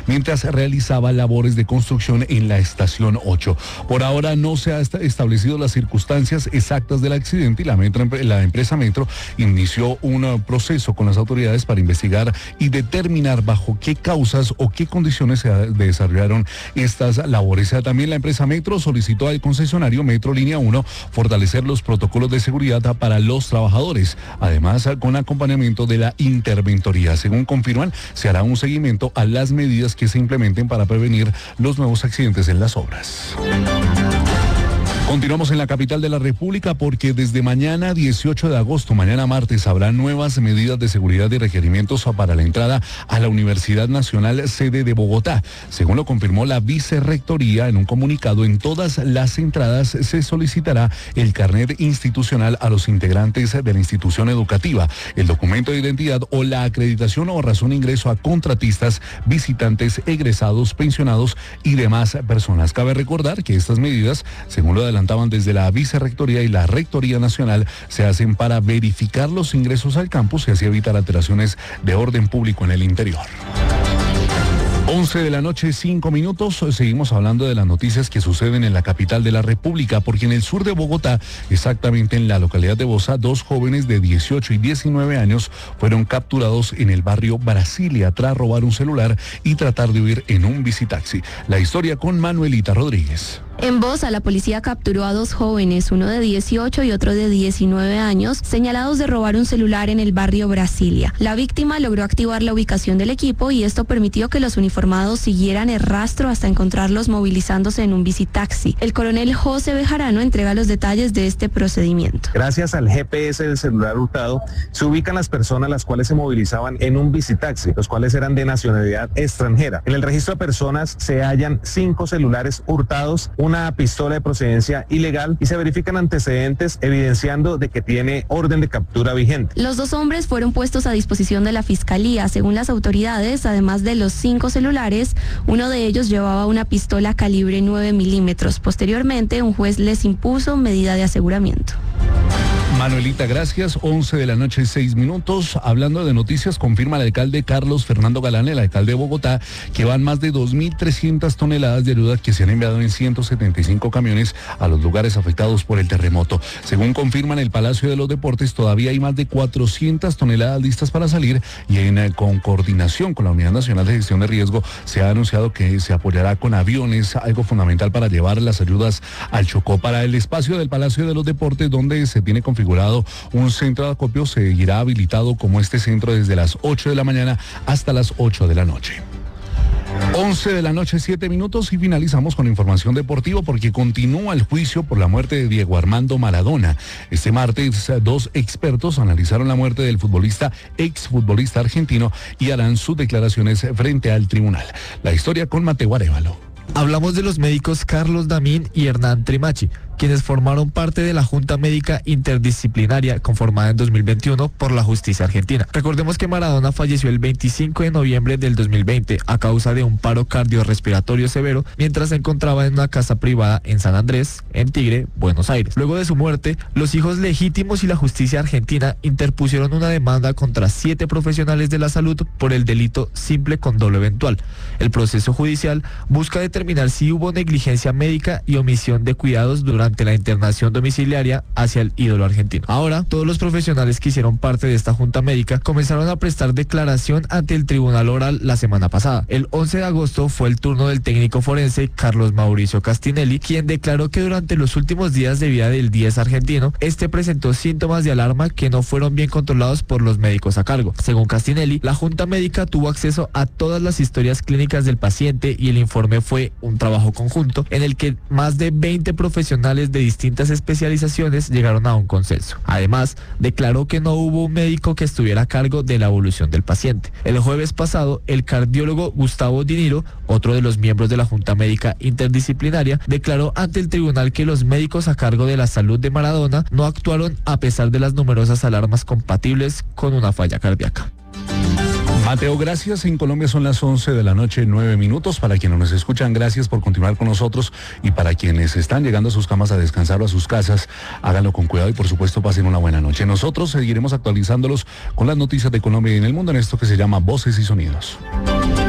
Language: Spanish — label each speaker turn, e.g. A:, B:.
A: mientras realizaba labores de construcción en la estación 8. Por ahora no se ha establecido las circunstancias exactas del accidente y la empresa Metro inició un proceso con las autoridades para investigar y determinar bajo qué causas o qué condiciones se desarrollaron estas labores. También la empresa Metro solicitó al concesionario Metro Línea 1 fortalecer los protocolos de seguridad para los trabajadores, además con acompañamiento de la interventoría. Según confirman, se hará un seguimiento a las medidas que se implementen para prevenir los nuevos accidentes en las obras. Continuamos en la capital de la República porque desde mañana 18 de agosto, mañana martes, habrá nuevas medidas de seguridad y requerimientos para la entrada a la Universidad Nacional sede de Bogotá. Según lo confirmó la vicerrectoría en un comunicado, en todas las entradas se solicitará el carnet institucional a los integrantes de la institución educativa, el documento de identidad o la acreditación o razón de ingreso a contratistas, visitantes, egresados, pensionados y demás personas. Cabe recordar que estas medidas, según lo adelantaban desde la vicerrectoría y la rectoría nacional, se hacen para verificar los ingresos al campus y así evitar alteraciones de orden público en el interior. 11 de la noche, 5 minutos. Seguimos hablando de las noticias que suceden en la capital de la República, porque en el sur de Bogotá, exactamente en la localidad de Bosa, 2 jóvenes de 18 y 19 años fueron capturados en el barrio Brasilia tras robar un celular y tratar de huir en un bicitaxi. La historia con Manuelita Rodríguez.
B: En Bosa, la policía capturó a 2 jóvenes, uno de 18 y otro de 19 años, señalados de robar un celular en el barrio Brasilia. La víctima logró activar la ubicación del equipo y esto permitió que los uniformados siguieran el rastro hasta encontrarlos movilizándose en un bicitaxi. El coronel José Bejarano entrega los detalles de este procedimiento.
C: Gracias al GPS del celular hurtado, se ubican las personas las cuales se movilizaban en un bicitaxi, los cuales eran de nacionalidad extranjera. En el registro de personas se hallan 5 celulares hurtados, una pistola de procedencia ilegal y se verifican antecedentes evidenciando de que tiene orden de captura vigente.
B: Los 2 hombres fueron puestos a disposición de la fiscalía. Según las autoridades, además de los 5 celulares, uno de ellos llevaba una pistola calibre 9 milímetros. Posteriormente, un juez les impuso medida de aseguramiento.
A: Manuelita, gracias. 11 de la noche, 6 minutos. Hablando de noticias, confirma el alcalde Carlos Fernando Galán, el alcalde de Bogotá, que van más de 2.300 toneladas de ayuda que se han enviado en 175 camiones a los lugares afectados por el terremoto. Según confirman el Palacio de los Deportes, todavía hay más de 400 toneladas listas para salir y con coordinación con la Unidad Nacional de Gestión de Riesgo se ha anunciado que se apoyará con aviones, algo fundamental para llevar las ayudas al Chocó. Para el espacio del Palacio de los Deportes, donde se tiene configurado un centro de acopio, seguirá habilitado como este centro desde las 8 de la mañana hasta las 8 de la noche. 11 de la noche, 7 minutos y finalizamos con información deportiva porque continúa el juicio por la muerte de Diego Armando Maradona. Este martes, 2 expertos analizaron la muerte del exfutbolista argentino y harán sus declaraciones frente al tribunal. La historia con Mateo Arévalo.
D: Hablamos de los médicos Carlos Damín y Hernán Trimachi, quienes formaron parte de la Junta Médica Interdisciplinaria conformada en 2021 por la justicia argentina. Recordemos que Maradona falleció el 25 de noviembre del 2020 a causa de un paro cardiorrespiratorio severo mientras se encontraba en una casa privada en San Andrés, en Tigre, Buenos Aires. Luego de su muerte, los hijos legítimos y la justicia argentina interpusieron una demanda contra 7 profesionales de la salud por el delito simple con dolo eventual. El proceso judicial busca determinar si hubo negligencia médica y omisión de cuidados durante la internación domiciliaria hacia el ídolo argentino. Ahora, todos los profesionales que hicieron parte de esta junta médica comenzaron a prestar declaración ante el tribunal oral la semana pasada. El 11 de agosto fue el turno del técnico forense Carlos Mauricio Castinelli, quien declaró que durante los últimos días de vida del 10 argentino, este presentó síntomas de alarma que no fueron bien controlados por los médicos a cargo. Según Castinelli, la junta médica tuvo acceso a todas las historias clínicas del paciente y el informe fue un trabajo conjunto en el que más de 20 profesionales de distintas especializaciones llegaron a un consenso. Además, declaró que no hubo un médico que estuviera a cargo de la evolución del paciente. El jueves pasado, el cardiólogo Gustavo Diniro, otro de los miembros de la Junta Médica Interdisciplinaria, declaró ante el tribunal que los médicos a cargo de la salud de Maradona no actuaron a pesar de las numerosas alarmas compatibles con una falla cardíaca.
A: Mateo, gracias. En Colombia son las 11 de la noche, 9 minutos. Para quienes nos escuchan, gracias por continuar con nosotros. Y para quienes están llegando a sus camas a descansar o a sus casas, háganlo con cuidado y por supuesto pasen una buena noche. Nosotros seguiremos actualizándolos con las noticias de Colombia y en el mundo en esto que se llama Voces y Sonidos.